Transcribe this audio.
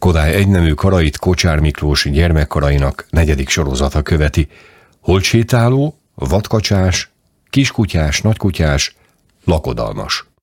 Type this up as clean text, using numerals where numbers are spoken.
Kodály egynemű karait Kocsár Miklós gyermekkarainak 4. sorozata követi. Holdsétáló, vadkacsás, kiskutyás, nagykutyás, lakodalmas.